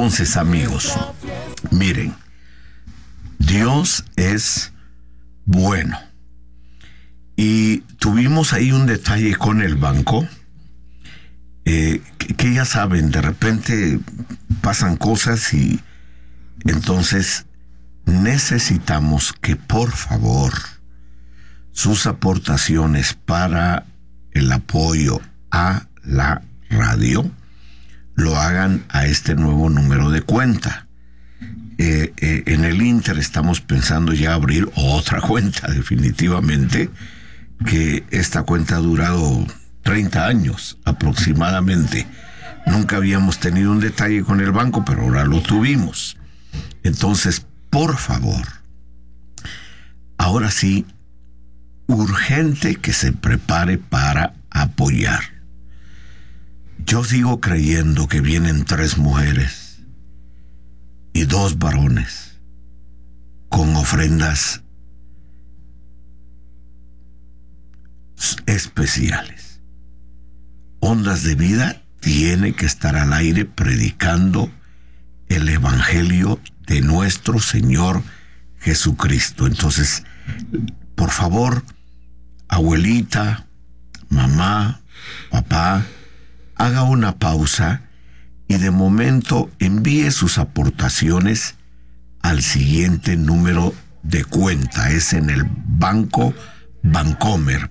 Entonces, amigos, miren, Dios es bueno. Y tuvimos ahí un detalle con el banco, que ya saben, de repente pasan cosas y entonces necesitamos que por favor sus aportaciones para el apoyo a la radio lo hagan a este nuevo número de cuenta. En el Inter estamos pensando ya abrir otra cuenta, definitivamente, que esta cuenta ha durado 30 años aproximadamente. Nunca habíamos tenido un detalle con el banco, pero ahora lo tuvimos. Entonces, por favor, ahora sí, urgente que se prepare para apoyar. Yo sigo creyendo que vienen 3 mujeres y 2 varones con ofrendas especiales. Ondas de Vida tiene que estar al aire predicando el evangelio de nuestro Señor Jesucristo. Entonces, por favor, abuelita, mamá, papá, haga una pausa y de momento envíe sus aportaciones al siguiente número de cuenta. Es en el Banco Bancomer,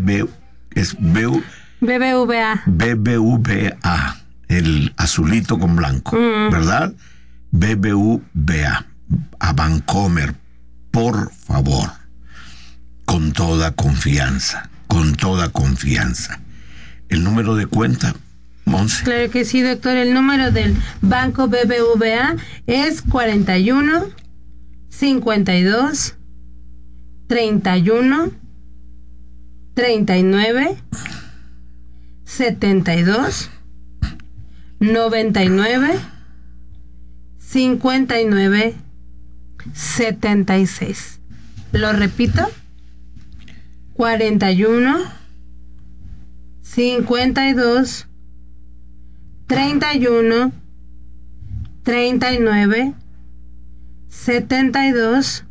BBVA, el azulito con blanco, ¿verdad? BBVA, a Bancomer, por favor, con toda confianza. El número de cuenta, Monse. Claro que sí, doctor. El número del Banco BBVA es 41 52 31 39 72 99 59 76. Lo repito: 41 52 31 39 72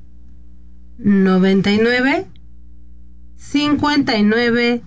99 59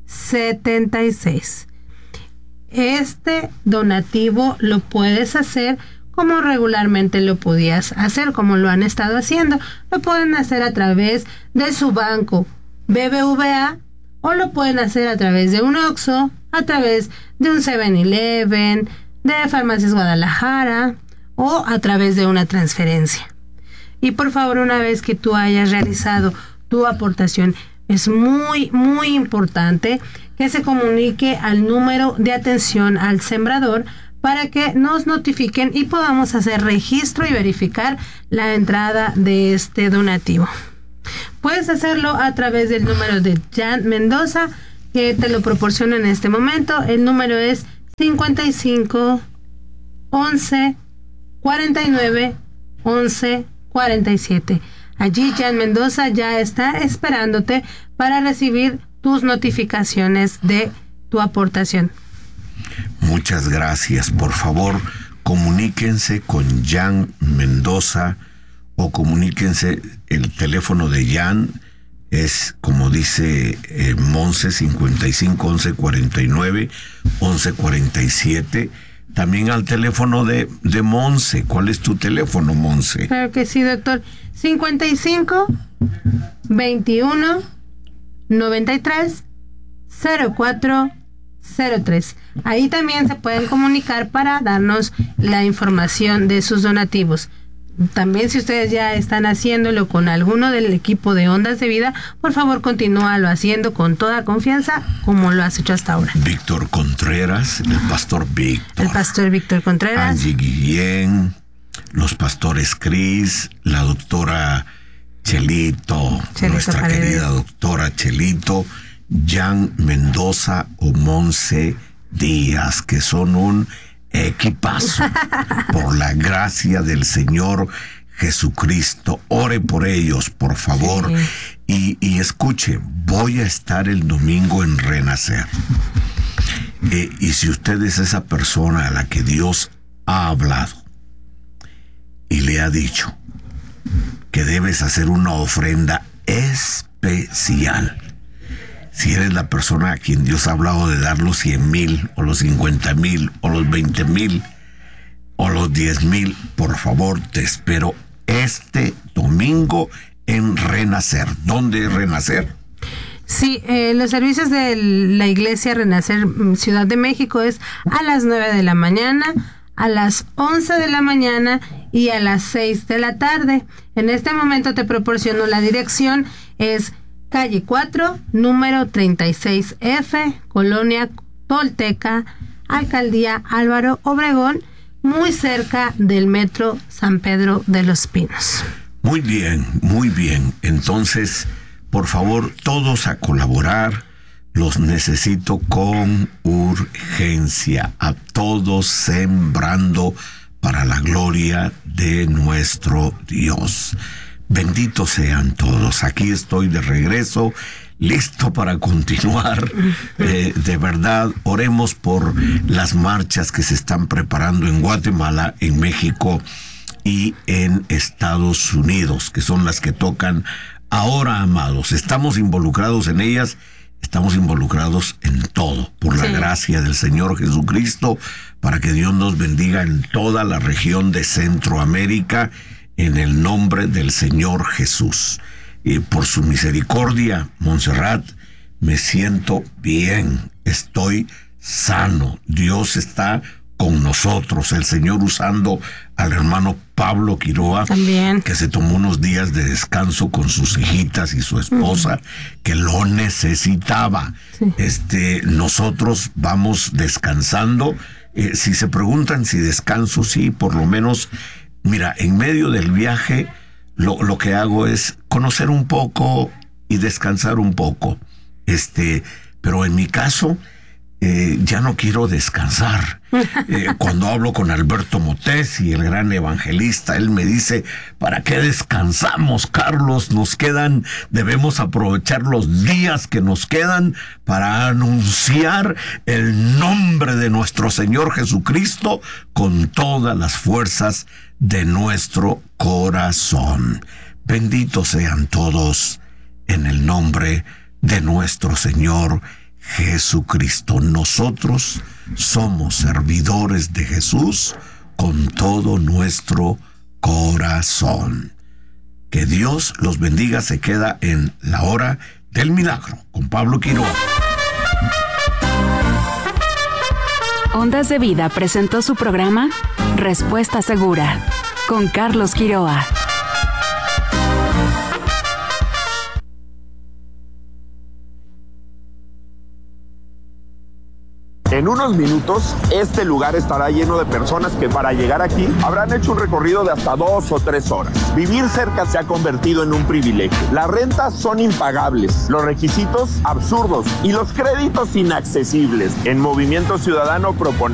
76. Este donativo lo puedes hacer como regularmente lo podías hacer, como lo han estado haciendo. Lo pueden hacer a través de su banco BBVA, o lo pueden hacer a través de un Oxxo, a través de un 7-Eleven, de Farmacias Guadalajara, o a través de una transferencia. Y por favor, una vez que tú hayas realizado tu aportación, es muy, muy importante que se comunique al número de atención al sembrador para que nos notifiquen y podamos hacer registro y verificar la entrada de este donativo. Puedes hacerlo a través del número de Jan Mendoza, que te lo proporciona en este momento. El número es 55 11 49 11 47. Allí Jan Mendoza ya está esperándote para recibir tus notificaciones de tu aportación. Muchas gracias. Por favor, comuníquense con Jan Mendoza o comuníquense. El teléfono de Jan es, como dice Monse, 55 11 49 11 47. También al teléfono de Monse. ¿Cuál es tu teléfono, Monse? Claro que sí, doctor. 55 21 93 04 03. Ahí también se pueden comunicar para darnos la información de sus donativos. También, si ustedes ya están haciéndolo con alguno del equipo de Ondas de Vida, por favor, continúalo haciendo con toda confianza como lo has hecho hasta ahora. Víctor Contreras, el pastor Víctor. El pastor Víctor Contreras. Angie Guillén, los pastores Cris, la doctora Chelito, nuestra Paredes, querida doctora Chelito, Jan Mendoza o Monse Díaz, que son un equipazo. Por la gracia del Señor Jesucristo, ore por ellos, por favor. Sí. Y escuche, voy a estar el domingo en Renacer. Y si usted es esa persona a la que Dios ha hablado y le ha dicho que debes hacer una ofrenda especial. Si eres la persona a quien Dios ha hablado de dar los 100,000 o los 50,000 o los 20,000 o los 10,000, por favor, te espero este domingo en Renacer. ¿Dónde es Renacer? Sí, los servicios de la Iglesia Renacer Ciudad de México es a las 9 de la mañana, a las 11 de la mañana y a las 6 de la tarde. En este momento te proporciono la dirección, es calle 4, número 36F, Colonia Tolteca, Alcaldía Álvaro Obregón, muy cerca del Metro San Pedro de los Pinos. Muy bien, muy bien. Entonces, por favor, todos a colaborar. Los necesito con urgencia. A todos sembrando para la gloria de nuestro Dios. Benditos sean todos. Aquí estoy de regreso, listo para continuar. De verdad, oremos por las marchas que se están preparando en Guatemala, en México y en Estados Unidos, que son las que tocan ahora, amados. Estamos involucrados en ellas. Estamos involucrados en todo, por la gracia del Señor Jesucristo, para que Dios nos bendiga en toda la región de Centroamérica, en el nombre del Señor Jesús. Y por su misericordia, Montserrat, me siento bien, estoy sano. Dios está con nosotros, el Señor usando al hermano Pablo Quiroa, también, que se tomó unos días de descanso con sus hijitas y su esposa, que lo necesitaba. Sí. Nosotros vamos descansando. Si se preguntan si descanso, sí, por lo menos, mira, en medio del viaje, lo que hago es conocer un poco y descansar un poco. Pero en mi caso, ya no quiero descansar. Cuando hablo con Alberto Motesi, el gran evangelista, él me dice, ¿para qué descansamos, Carlos? Debemos aprovechar los días que nos quedan para anunciar el nombre de nuestro Señor Jesucristo con todas las fuerzas de nuestro corazón. Benditos sean todos en el nombre de nuestro Señor Jesucristo. Nosotros somos servidores de Jesús con todo nuestro corazón. Que Dios los bendiga. Se queda en La Hora del Milagro con Pablo Quiroa. Ondas de Vida presentó su programa Respuesta Segura con Carlos Quiroa. En unos minutos, este lugar estará lleno de personas que para llegar aquí habrán hecho un recorrido de hasta 2 o 3 horas. Vivir cerca se ha convertido en un privilegio. Las rentas son impagables, los requisitos absurdos y los créditos inaccesibles. En Movimiento Ciudadano proponemos